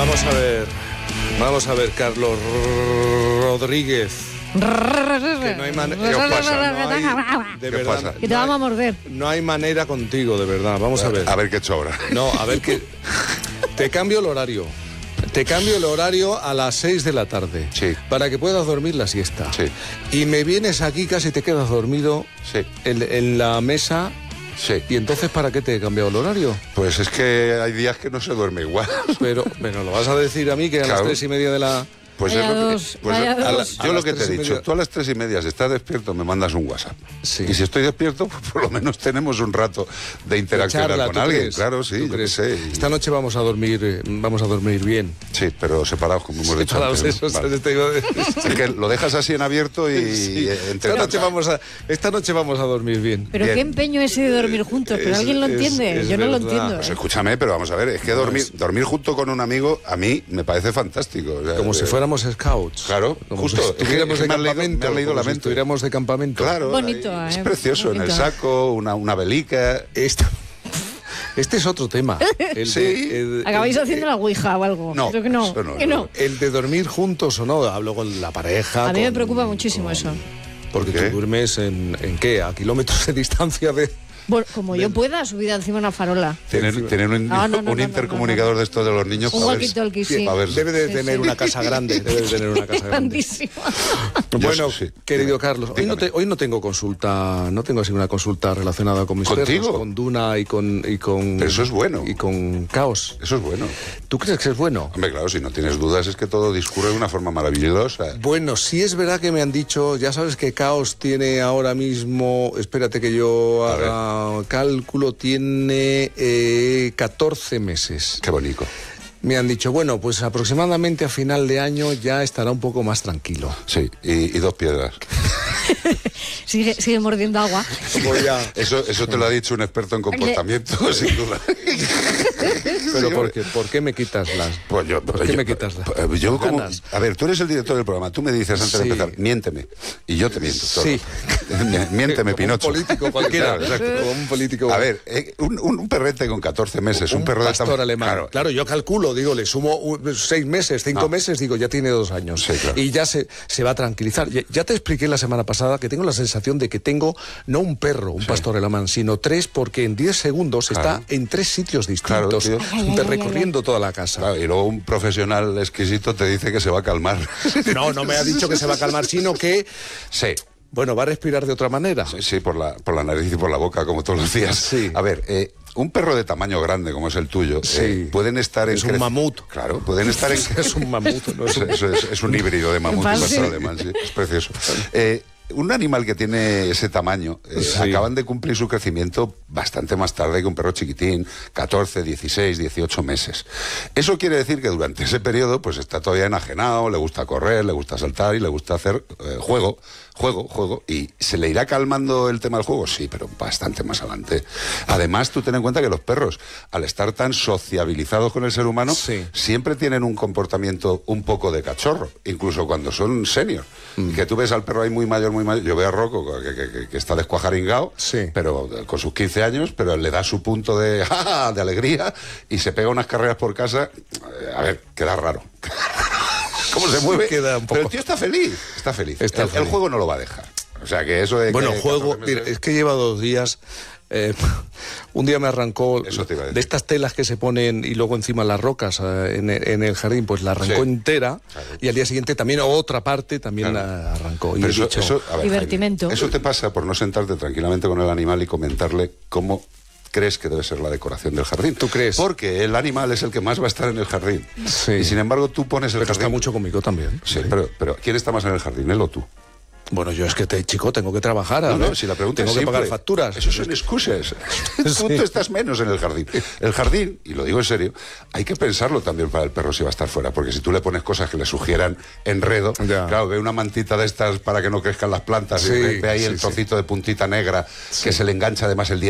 Vamos a ver, Carlos Rodríguez. Que no hay manera. ¿Qué os pasa? De ¿Qué verdad, pasa? Que te vamos a morder. No hay manera contigo, de verdad. Vamos a ver. A ver qué he hecho ahora. No, a ver qué. Te cambio el horario. Te cambio el horario a las 6 de la tarde. Sí. Para que puedas dormir la siesta. Sí. Y me vienes aquí, casi te quedas dormido. Sí. En la mesa. Sí. ¿Y entonces para qué te he cambiado el horario? Pues es que hay días que no se duerme igual. Pero lo vas a decir a mí que a Claro. las 3:30 de la... Pues Vaya es lo que, dos, pues vaya a la- dos. A yo lo las que te he 3:30. dicho, tú a las 3:30 si estás despierto me mandas un WhatsApp. Sí. Y si estoy despierto, pues por lo menos tenemos un rato de interaccionar Charla, con ¿tú alguien. crees? Claro, sí, ¿Tú yo qué crees? sé. Esta noche vamos a dormir bien. Sí, pero separados, como hemos dicho Separados, antes, ¿no? eso, Vale. te iba a decir. Es que lo dejas así en abierto y Sí. entre Esta noche vamos a dormir bien. Pero Bien. qué empeño ese de dormir juntos, pero Es- alguien lo es- entiende. es Yo no lo verdad. entiendo. Pues escúchame, pero vamos a ver, es que dormir junto con un amigo a mí me parece fantástico. O sea, Como si fuéramos scouts. Claro, Como justo. si estuviéramos de Me has leído- campamento. me has leído como la si mente. estuviéramos de campamento. Claro, Bonito, ahí, es ¿eh? precioso, en el Bonito. saco, una velica. Este es otro tema. Sí. ¿Acabáis haciendo la ouija o algo? No, Creo que no. eso no, que no. no. El de dormir juntos o no, hablo con la pareja. A mí me con- preocupa muchísimo eso. Porque ¿Qué? tú duermes en qué, a kilómetros de distancia de... Bueno, como yo pueda, subida encima de una farola. Tienen un, No, un intercomunicador de estos de los niños Un para ver, walkie-talkie, sí. para ver. Debe de Sí, tener sí. una casa grande. Debe de tener una casa grande. Grandísima. Bueno, sí. querido Carlos, Dígame. hoy no tengo consulta, no tengo así una consulta relacionada con mis ¿Contigo? perros, con Duna y con Pero eso es bueno. y con Caos. Eso es bueno. ¿Tú crees que es bueno? Hombre, claro, si no tienes dudas es que todo discurre de una forma maravillosa. Bueno, sí es verdad que me han dicho, ya sabes que Caos tiene ahora mismo, espérate que yo A haga cálculo, tiene 14 meses. Qué bonito. Me han dicho, bueno, pues aproximadamente a final de año ya estará un poco más tranquilo. Sí, y 2 piedras. Sigue mordiendo agua. Voy a... Eso te lo ha dicho un experto en comportamiento, sin duda. Pero Sí, ¿por qué me quitas las? Pues ¿Por qué me quitas las? yo como, ganas? a ver, tú eres el director del programa, tú me dices antes de Sí. empezar, miénteme, y yo te miento. Todo. Sí. Miénteme, Como Pinocho. un político cualquiera. Claro, exacto. Como un político. A ver, un perrete con 14 meses, un perro de pastor alemán. Claro, Claro, yo calculo, digo, le sumo 6 meses, 5 No. meses, digo, ya tiene 2 años. Sí, claro. Y ya se va a tranquilizar. Ya te expliqué la semana pasada que tengo la sensación de que tengo no un perro, un pastor alemán, sino 3, porque en 10 segundos Claro. está en 3 sitios Claro, distintos, tío. recorriendo toda la casa. Claro, y luego un profesional exquisito te dice que se va a calmar. No me ha dicho que se va a calmar, sino que, Sí. bueno, va a respirar de otra manera. Sí, por la nariz y por la boca, como todos los días. Sí. A ver, un perro de tamaño grande, como es el tuyo, Sí. pueden estar en... Es un mamut. Claro, pueden estar en... Es un mamut, no es un... Es un híbrido de mamut y Fácil. pastor alemán, sí, es precioso. Un animal que tiene ese tamaño, Sí. acaban de cumplir su crecimiento bastante más tarde que un perro chiquitín, 14, 16, 18 meses. Eso quiere decir que durante ese periodo pues está todavía enajenado, le gusta correr, le gusta saltar y le gusta hacer juego. ¿Y se le irá calmando el tema del juego? Sí, pero bastante más adelante. Además, tú ten en cuenta que los perros, al estar tan sociabilizados con el ser humano, Sí. siempre tienen un comportamiento un poco de cachorro, incluso cuando son senior. Que tú ves al perro ahí muy mayor, yo veo a Rocco que está descuajaringado, Sí. pero con sus 15 años, pero le da su punto de alegría y se pega unas carreras por casa. A ver, queda raro. ¿Cómo se mueve? Queda un poco- Pero el tío está feliz. Está feliz. Está El feliz. juego no lo va a dejar. O sea que eso de Bueno, que juego, 14 meses- mira, es que lleva 2 días. Un día me arrancó Eso te iba a decir. de estas telas que se ponen y luego encima las rocas en el jardín, pues la arrancó Sí. entera. Claro. Y al día siguiente también otra parte también Claro. la arrancó. Y Pero he dicho, a ver, Divertimento. Jaime, eso te pasa por no sentarte tranquilamente con el animal y comentarle cómo crees que debe ser la decoración del jardín. ¿Tú crees? Porque el animal es el que más va a estar en el jardín. Sí. Y sin embargo tú pones el pero jardín... está mucho conmigo también. Sí, pero ¿quién está más en el jardín, él o tú? Bueno, yo es que chico, tengo que trabajar. a No, ver, si la pregunta tengo es que pagar simple. facturas. Eso son excusas. Sí. Tú estás menos en el jardín. El jardín, y lo digo en serio, hay que pensarlo también para el perro si va a estar fuera, porque si tú le pones cosas que le sugieran enredo, Ya. claro, ve una mantita de estas para que no crezcan las plantas, Sí, y ve ahí sí, el sí. trocito de puntita negra que se le engancha además el diente.